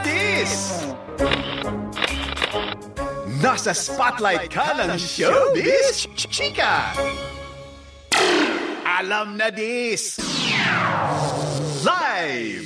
This! Nasa spotlight ka ng showbiz, chika! Alam na this! Live!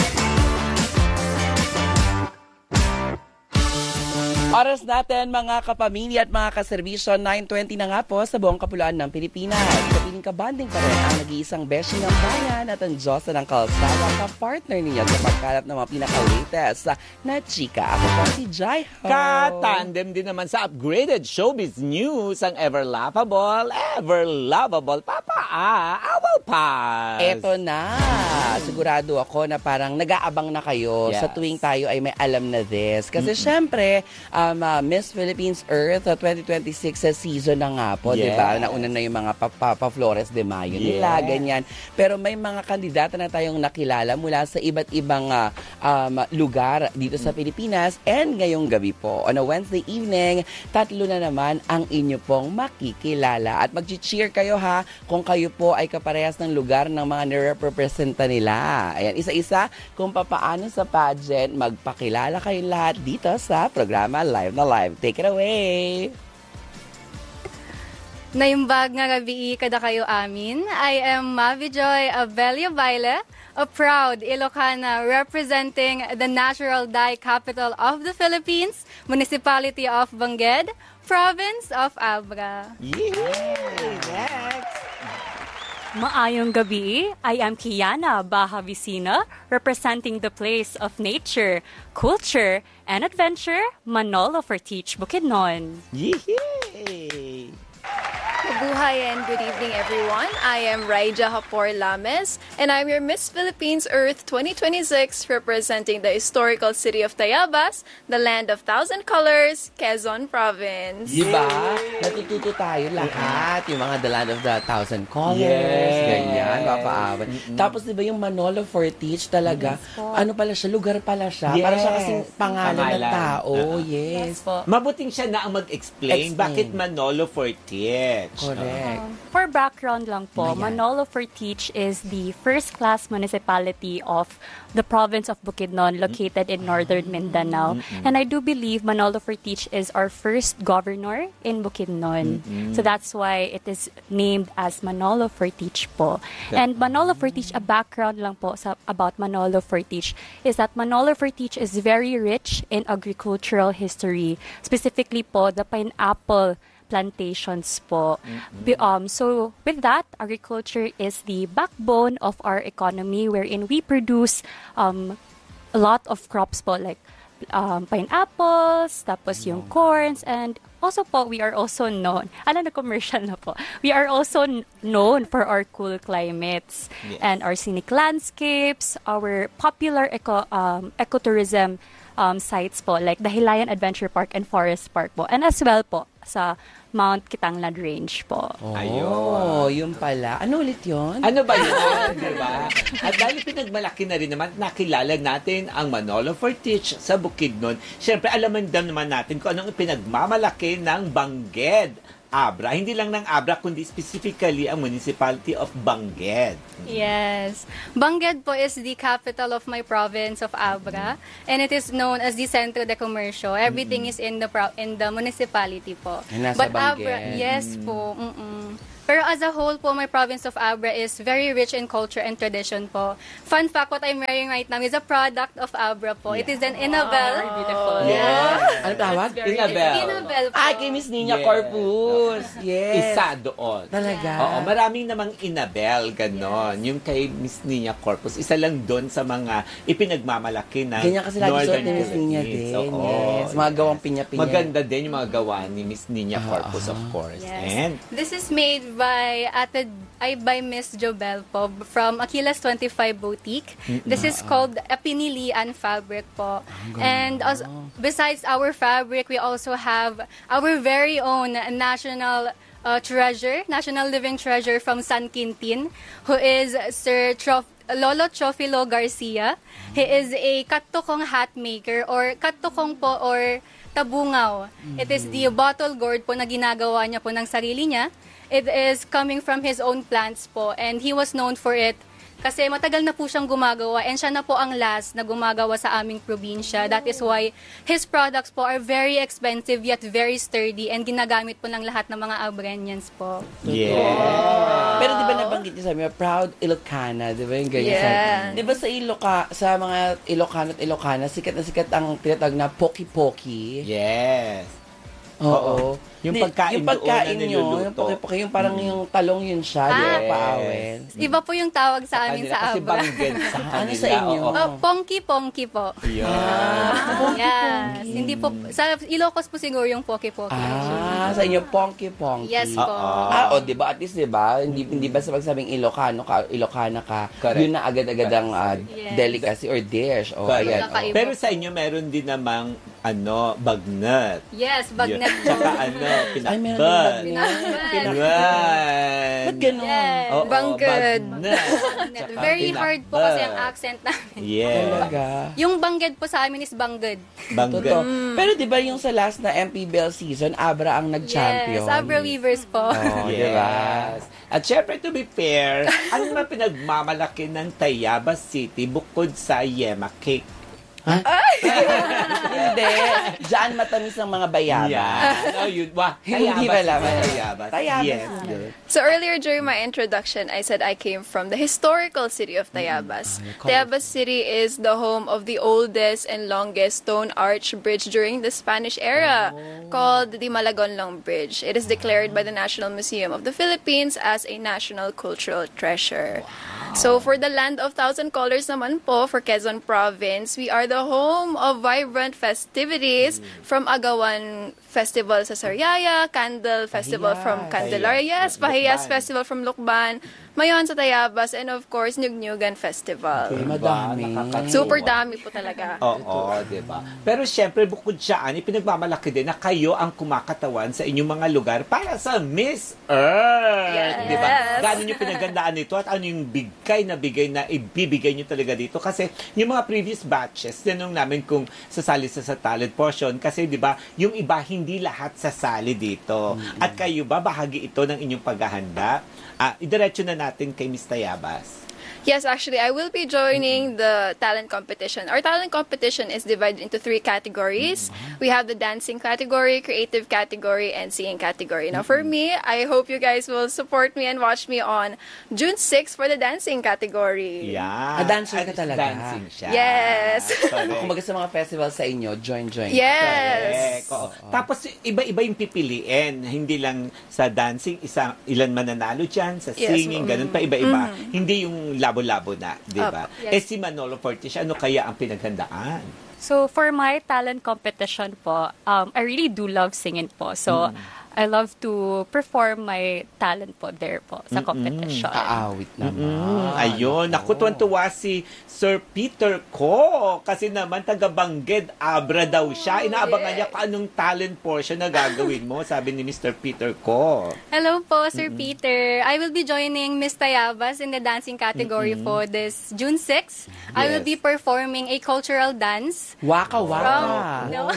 Oras natin mga kapamilya at mga kaserbisyo, 9:20 na nga po sa buong kapuluan ng Pilipinas. Kapiling kabanding pa rin ang nag-iisang beshi ng bayan at ang Diyosa ng Kalsada, ka-partner niya sa pagkalat ng mga pinaka-latest na chika. Ako po si Jai Ho. Ka-tandem din naman sa upgraded showbiz news ang ever-laughable, ever-lovable Papa Awal Paz. Eto na. Sigurado ako na parang nag-aabang na kayo sa tuwing tayo ay may alam na this. Kasi syempre, Miss Philippines Earth 2026 sa season na nga po, di ba? Nauna na yung mga Flores de Mayo nila, ganyan. Pero may mga kandidata na tayong nakilala mula sa iba't ibang lugar dito sa Pilipinas. And ngayong gabi po, on a Wednesday evening, 3 na naman ang inyo pong makikilala. At mag-cheer kayo ha kung kayo po ay kaparehas ng lugar ng mga nire-representa nila. Ayan, isa-isa kung papaano sa pageant, magpakilala kayo lahat dito sa programa Live na Live. Take it away! Naimbag nga gabi kada kayo amin. I am Mavi Joy Abelio Baile, a proud Ilocana representing the natural dye capital of the Philippines, Municipality of Bangued, Province of Abra. Yay! Next! Maayong gabi, I am Kiana Baha Vicina, representing the place of nature, culture, and adventure, Manolo Fortich, Bukidnon. Yay! Mabuhay and good evening, everyone. I am Raija Hapor Lames, and I'm your Miss Philippines Earth 2026, representing the historical city of Tayabas, the land of thousand colors, Quezon Province. Diba? Natututo tayo lahat. Yung mga the land of the thousand colors. Ganyan, mapaawan. Tapos diba yung Manolo Fortich talaga, ano pala siya, lugar pala siya. Para siya kasing pangalan ng tao. Yes. Mabuting siya na ang mag-explain bakit Manolo Fortich. Correct. For background lang po, Manolo Fortich is the first-class municipality of the province of Bukidnon, located in northern Mindanao. And I do believe Manolo Fortich is our first governor in Bukidnon. So that's why it is named as Manolo Fortich po. And Manolo Fortich, a background lang po about Manolo Fortich, is that Manolo Fortich is very rich in agricultural history. Specifically po, the pineapple plantations po. So with that, agriculture is the backbone of our economy, wherein we produce a lot of crops po, like pineapples, tapos yung corns, and also po, we are also known, commercial na po, we are also known for our cool climates and our scenic landscapes, our popular ecotourism sites po, like the Hilayan Adventure Park and Forest Park po, and as well po sa Mount Kitanglad Range po. Oh, yun pala. Ano ulit yun? Ano ba yun? Diba? At dahil pinagmalaki na rin naman, nakilala natin ang Manolo Fortich sa Bukidnon. Siyempre, alaman naman natin kung anong pinagmamalaki ng Bangued, Abra. Hindi lang ng Abra, kundi specifically ang Municipality of Bangued. Yes. Bangued po is the capital of my province of Abra, and it is known as the Centro de Comercio. Everything is in the municipality po. Nasa But Bangued. Abra, yes po. Pero as a whole po, my province of Abra is very rich in culture and tradition po. Fun fact, what I'm wearing right now is a product of Abra po. It is an Inabel. Very beautiful. Ano tawag? Inabel. Inabel po. Ay, kay Miss Nina Corpus. Yes. Isa doon. Talaga? Oo, maraming namang Inabel, ganon. Yung kay Miss Nina Corpus, isa lang doon sa mga ipinagmamalaki ng Ganyan kasi lagi suot ni Miss Nina Philippines. din. Oo. Yes. Mga gawang pinya-pinya. Maganda din yung mga gawa ni Miss Nina Corpus, of course. Yes. And This is made by Miss Jobel po from Aquilas 25 Boutique. This is called a pinilian fabric po. And besides our fabric, we also have our very own national national living treasure from San Quintin, who is Lolo Chofilo Garcia. He is a katukong hat maker, or katukong po, or tabungaw. It is the bottle gourd po na ginagawa niya po ng sarili niya. It is coming from his own plants po, and he was known for it Kasi matagal na po siyang gumagawa and siya na po ang last na gumagawa sa aming probinsya. That is why his products po are very expensive yet very sturdy and ginagamit po ng lahat ng mga Abrenians po. Pero di ba nabanggit niyo sa amin, proud Ilocana, di ba yung ganyan? Yeah. Di ba sa mga Ilocano at Ilocana, sikat na sikat ang tinatawag na poki-poki? Yes. Oo. Yung pagkain yung pagkain doon na nyo, niluluto. yung poki-poki, yung parang yung talong yun siya, di ba? Yes. Paawin. Iba po yung tawag sa amin sa Kasi Abra. bangged sa kanila. Ano sa inyo? Oo. Pongki-pongki po. Yun. Yes. Hindi po, sa Ilocos po siguro yung poki-poki. Sa inyo, ponki-ponki. Yes po. Di ba? At least, di ba? Hindi ba sa pagsabing Ilocana ka, Correct. yun na agad-agad ang Yes. delicacy or dish. O, Correct. ayan. Kakaiba. Pero sa inyo, meron din namang, bagnat. Yes, bagnet Yun. po. Tsaka Ay, meron pinakbal. din Pinakbal. Yan. Ba't ganun? Yes. Oo, Bangged. bagnat. Bagnet. Tsaka Very hard po pinakbal. kasi ang accent namin. Yes. Talaga. Yung bangged po sa amin is bangged. Bangged. Totoo. Pero di ba yung sa last na MP Bell season, Abra ang nag-champion? Yes, Abra Weavers po. Oh, di ba? Yes. At syempre, to be fair, ano naman pinagmamalaki ng Tayabas City bukod sa Yema Cake? Hindi. Diyan matamis ang mga bayaba. Yeah. No, yun. Wah, Hindi Tayabas ba lang? is Tayabas. Tayabas. Yes. So earlier during my introduction, I said I came from the historical city of Tayabas. Tayabas City is the home of the oldest and longest stone arch bridge during the Spanish era, called the Malagonlong Bridge. It is declared by the National Museum of the Philippines as a national cultural treasure. So for the land of thousand colors naman po, for Quezon Province, we are the home of vibrant festivities from Agawan Festival sa Sariaya, Candle Festival from Candelaria, yes, Pahiyas Lukban. Festival from Lukban, Mayon sa Tayabas, and of course, Nyugnyugan Festival. Okay, madami. Nakakatuwa. Super dami po talaga. Oo, di ba? Pero syempre, bukod saan, ipinagmamalaki din na kayo ang kumakatawan sa inyong mga lugar para sa Miss Earth. Yes. Di ba? Gaano nyo pinagandaan nito at ano yung bigay na ibibigay nyo talaga dito? Kasi yung mga previous batches, tinanong namin kung sasali sa talent portion. Kasi di ba, yung iba hindi lahat sasali dito. At kayo ba, bahagi ito ng inyong paghahanda? Idiretso na natin kay Miss Tayabas. Yes, actually, I will be joining the talent competition. Our talent competition is divided into 3 categories. We have the dancing category, creative category, and singing category. Now, for me, I hope you guys will support me and watch me on June 6 for the dancing category. Yeah. dancer ka talaga. Dancing siya. Yes. Correct. Kung sa mga festival sa inyo, join. Yes. Correct. Oo. Tapos, iba-iba yung pipiliin. Hindi lang sa dancing, ilan mananalo dyan, sa Yes, singing, ganun pa, iba-iba. Hindi yung labo-labo na, di ba? Yes. Si Manolo Fortis, ano kaya ang pinaghandaan? So for my talent competition po, I really do love singing po. So I love to perform my talent po there po sa competition. Aawit naman. Ayun. Naku, tuwan-tuwa si Sir Peter Ko. Kasi naman, taga-Bangged Abra daw siya. Inaabangan niya kung anong talent portion na gagawin mo, sabi ni Mr. Peter Ko. Hello po, Sir Peter. I will be joining Miss Tayabas in the dancing category for this June 6. I will be performing a cultural dance. Waka. No?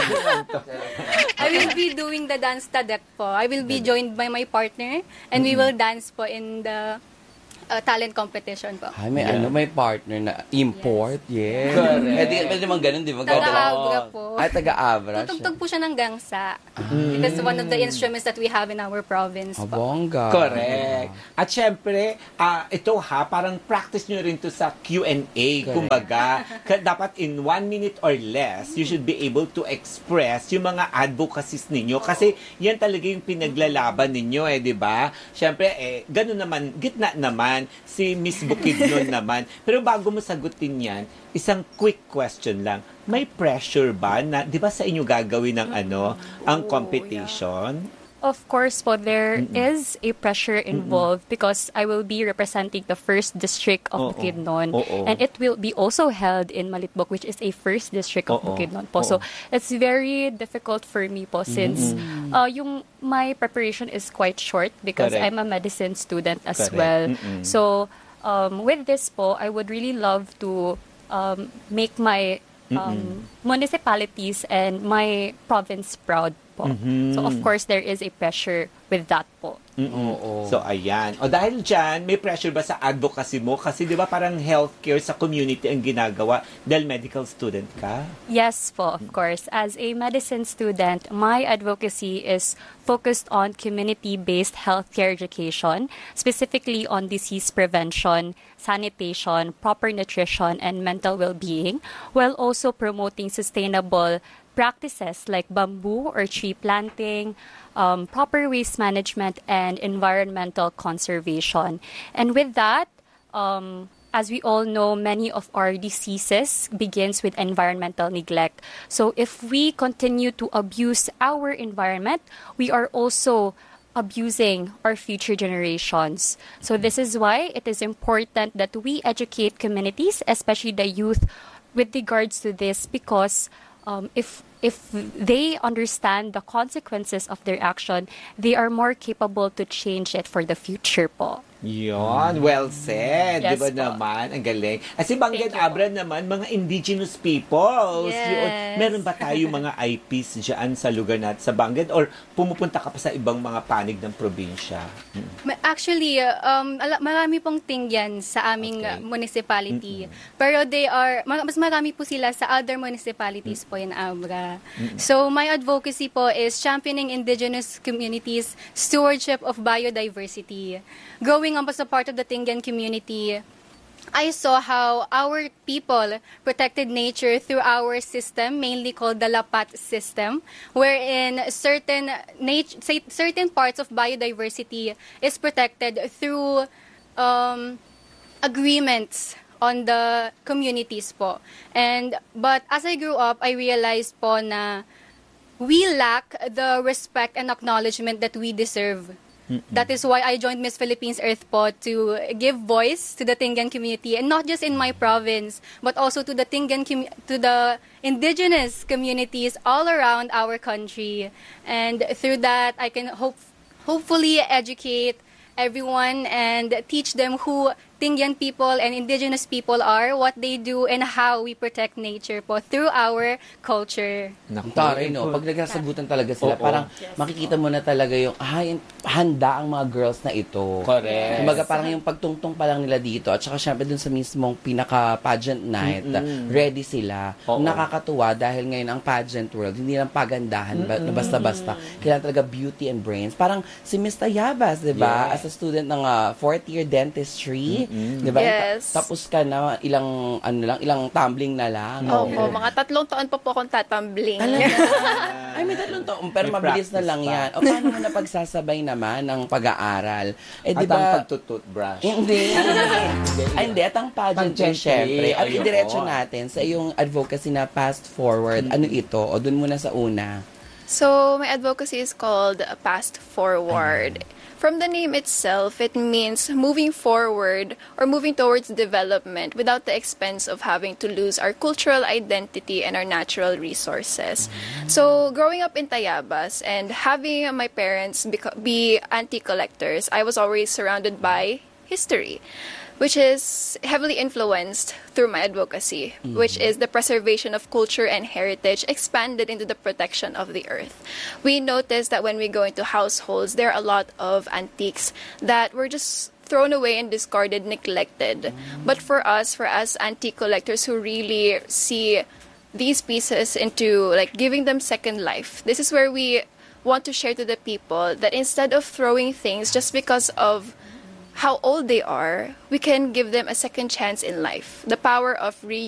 I will be doing the dance tadek po. I will be joined by my partner and we will dance po in the talent competition po. Ay, may partner na import. Yes. Correct. Pwede naman ganun, di ba? Taga-Abra po. Ay, taga-Abra siya. Tutugtog po siya ng gangsa. It is one of the instruments that we have in our province po. Abongga. Correct. At syempre, ito parang practice nyo rin to sa Q&A. Kumbaga, dapat in 1 minute or less, you should be able to express yung mga advocacies ninyo. Kasi yan talaga yung pinaglalaban ninyo, di ba? Syempre, ganun naman, gitna naman, si Miss Bukidnon naman. Pero bago mo sagutin yan, isang quick question lang. May pressure ba na, di ba sa inyo gagawin ng ang competition? Of course po, there is a pressure involved because I will be representing the first district of Bukidnon. And it will be also held in Malitbok, which is a first district of Bukidnon po. So, it's very difficult for me po since my preparation is quite short because Correct. I'm a medicine student as Correct. well. So, with this po, I would really love to make my municipalities and my province proud po. So, of course, there is a pressure with that po. Oo. So, ayan. O dahil dyan, may pressure ba sa advocacy mo? Kasi di ba parang healthcare sa community ang ginagawa dahil medical student ka? Yes po, of course. As a medicine student, my advocacy is focused on community-based healthcare education, specifically on disease prevention, sanitation, proper nutrition, and mental well-being, while also promoting sustainable practices like bamboo or tree planting, proper waste management, and environmental conservation. And with that, as we all know, many of our diseases begins with environmental neglect. So if we continue to abuse our environment, we are also abusing our future generations. So this is why it is important that we educate communities, especially the youth, with regards to this, because if they understand the consequences of their action, they are more capable to change it for the future po. Yun, well said. Yes Di ba po. naman? Ang galing. Kasi Bangged Thank you po. Abra naman, mga indigenous peoples. Yes. Yun. Meron ba tayo mga IPs dyan sa lugar natin sa Bangged? Or pumupunta ka pa sa ibang mga panig ng probinsya? Actually, marami pong tingyan sa aming Okay. municipality. Pero mas marami po sila sa other municipalities po in Abra. So, my advocacy po is championing indigenous communities' stewardship of biodiversity. Growing up as a part of the Tingyan community, I saw how our people protected nature through our system, mainly called the Lapat system, wherein certain parts of biodiversity is protected through agreements on the communities po. But as I grew up, I realized po na we lack the respect and acknowledgement that we deserve. That is why I joined Miss Philippines Earth po, to give voice to the Tingyan community, and not just in my province, but also to the to the indigenous communities all around our country. And through that, I can hopefully educate everyone and teach them who Tingyan people and indigenous people are, what they do, and how we protect nature po through our culture. Ang taray, no? Pag nagkasagutan talaga sila, Oo. parang makikita mo na talaga yung, handa ang mga girls na ito. Correct. Kumbaga, parang yung pagtungtong pa lang nila dito, at saka syempre dun sa mismong pinaka-pageant night, ready sila. Oo. Nakakatuwa dahil ngayon ang pageant world, hindi lang pagandahan, na basta-basta. Kailangan talaga beauty and brains. Parang si Miss Tayabas, di ba? Yes. As a student ng fourth year dentistry, di ba? Yes. Tapos ka na, ilang tumbling na lang. Opo, mga 3 taon pa po akong tatambling. Ay, may 3 taon. Pero May mabilis na practice lang pa. yan. O paano mo napagsasabay naman ang pag-aaral? Eh, di At ang ba? pagtututbrush. Hindi. Ay, hindi. At ang pageantry, Pageantry, syempre. At ayun. idiretso natin sa iyong advocacy na past forward. Ano ito? O dun muna sa una. So, my advocacy is called Past Forward. From the name itself, it means moving forward or moving towards development without the expense of having to lose our cultural identity and our natural resources. So, growing up in Tayabas and having my parents be anti-collectors, I was always surrounded by history, which is heavily influenced through my advocacy, which is the preservation of culture and heritage expanded into the protection of the earth. We notice that when we go into households, there are a lot of antiques that were just thrown away and discarded, neglected. But for us antique collectors who really see these pieces into like giving them second life, this is where we want to share to the people that instead of throwing things just because of how old they are, we can give them a second chance in life. The power of